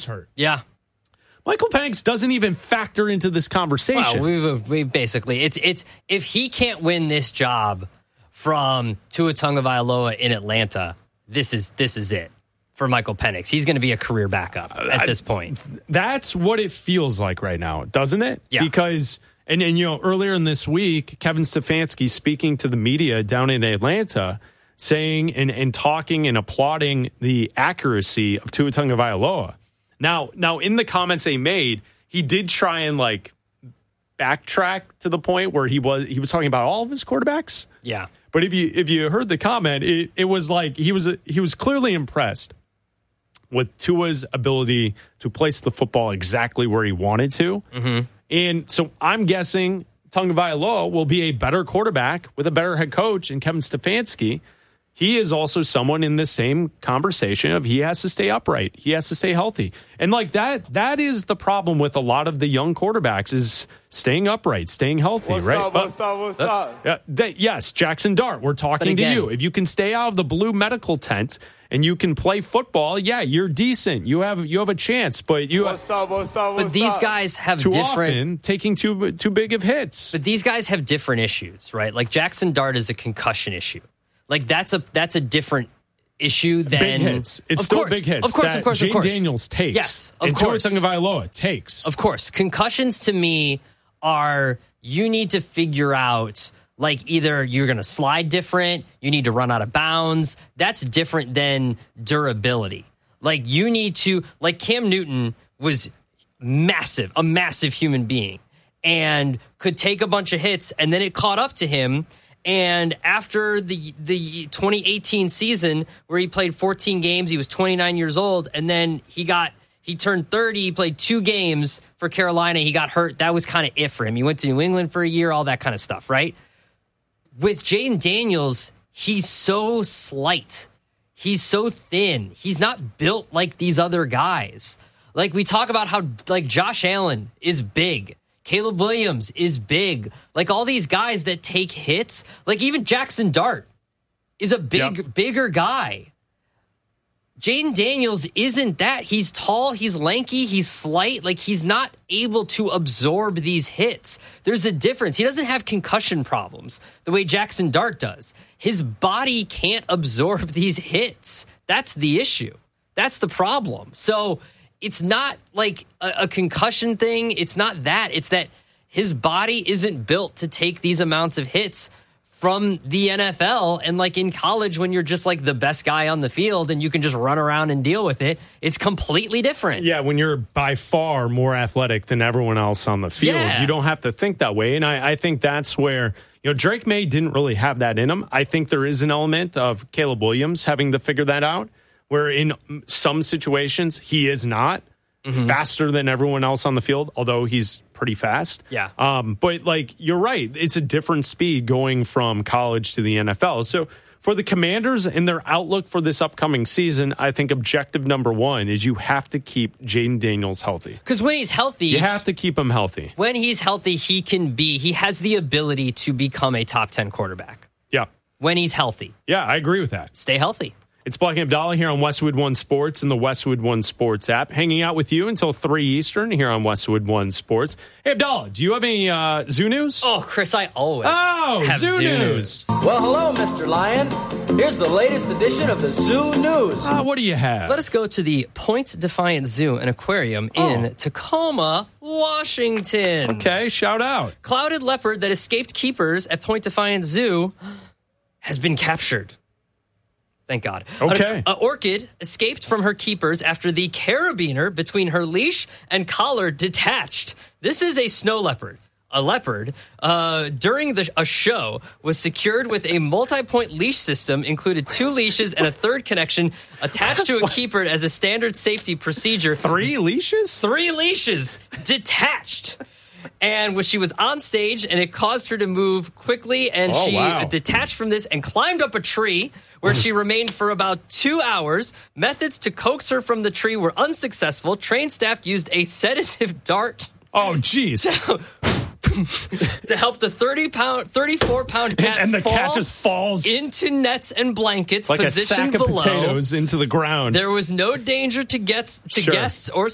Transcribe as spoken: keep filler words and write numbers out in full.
was hurt. Yeah. Michael Penix doesn't even factor into this conversation. Well, we, we basically, it's it's if he can't win this job from Tua Tagovailoa in Atlanta, this is this is it for Michael Penix. He's going to be a career backup at I, this point. That's what it feels like right now, doesn't it? Yeah. Because, and, and you know, earlier in this week, Kevin Stefanski speaking to the media down in Atlanta, saying and, and talking and applauding the accuracy of Tua Tagovailoa. Now, now, in the comments they made, he did try and like backtrack to the point where he was he was talking about all of his quarterbacks. Yeah, but if you if you heard the comment, it, it was like he was he was clearly impressed with Tua's ability to place the football exactly where he wanted to, mm-hmm. and so I'm guessing Tagovailoa will be a better quarterback with a better head coach, and Kevin Stefanski. He is also someone in the same conversation of he has to stay upright. He has to stay healthy. And like that, that is the problem with a lot of the young quarterbacks is staying upright, staying healthy, what's right? Up, what's uh, up, what's uh, up? Uh, they, yes, Jackson Dart, we're talking again, to you. If you can stay out of the blue medical tent and you can play football, yeah, you're decent. You have you have a chance, but you what's up, what's up, what's But these up? guys have too different often taking too too big of hits. But these guys have different issues, right? Like Jackson Dart is a concussion issue. Like that's a that's a different issue than big hits. It's of still course, big hits. Of course, that of course, Jane of course. Daniels takes. Yes, of and course. Tua Tagovailoa takes. Of course, concussions to me are you need to figure out like either you're going to slide different, you need to run out of bounds. That's different than durability. Like you need to like Cam Newton was massive, a massive human being, and could take a bunch of hits, and then it caught up to him. And after the the twenty eighteen season where he played fourteen games, he was twenty-nine years old, and then he got he turned thirty, he played two games for Carolina, he got hurt. That was kind of it for him. He went to New England for a year, all that kind of stuff, right? With Jaden Daniels, he's so slight. He's so thin. He's not built like these other guys. Like we talk about how like Josh Allen is big. Caleb Williams is big. Like all these guys that take hits, like even Jackson Dart is a big, yep. bigger guy. Jaden Daniels isn't that. He's tall, he's lanky, he's slight. Like he's not able to absorb these hits. There's a difference. He doesn't have concussion problems the way Jackson Dart does. His body can't absorb these hits. That's the issue. That's the problem. So it's not like a, a concussion thing. It's not that. It's that his body isn't built to take these amounts of hits from the N F L. And like in college, when you're just like the best guy on the field and you can just run around and deal with it, it's completely different. Yeah, when you're by far more athletic than everyone else on the field, yeah. you don't have to think that way. And I, I think that's where, you know, Drake May didn't really have that in him. I think there is an element of Caleb Williams having to figure that out, where in some situations he is not mm-hmm. faster than everyone else on the field, although he's pretty fast. Yeah. Um, but like you're right, it's a different speed going from college to the N F L. So for the Commanders and their outlook for this upcoming season, I think objective number one is you have to keep Jaden Daniels healthy. Because when he's healthy, you have to keep him healthy. When he's healthy, he can be, he has the ability to become a top ten quarterback. Yeah. When he's healthy. Yeah, I agree with that. Stay healthy. It's Black and Abdallah here on Westwood One Sports and the Westwood One Sports app. Hanging out with you until three Eastern here on Westwood One Sports. Hey, Abdallah, do you have any uh, Zoo news? Oh, Chris, I always oh, have Zoo, Zoo news. news. Well, hello, Mister Lion. Here's the latest edition of the Zoo News. Uh, what do you have? Let us go to the Point Defiant Zoo and Aquarium oh. in Tacoma, Washington. Okay, shout out. Clouded leopard that escaped keepers at Point Defiant Zoo has been captured. Thank God. Okay. An orchid escaped from her keepers after the carabiner between her leash and collar detached. This is a snow leopard. A leopard, uh, during the, a show, was secured with a multi-point leash system, included two leashes and a third connection attached to a keeper as a standard safety procedure. Three leashes? Three leashes detached. And when she was on stage, and it caused her to move quickly, and oh, she wow. detached from this and climbed up a tree, where she remained for about two hours. Methods to coax her from the tree were unsuccessful. Trained staff used a sedative dart. Oh, geez. to help the thirty pound, thirty-four pound cat and the fall cat just falls into nets and blankets, like a positioned sack of below. potatoes into the ground. There was no danger to guests, to sure. guests or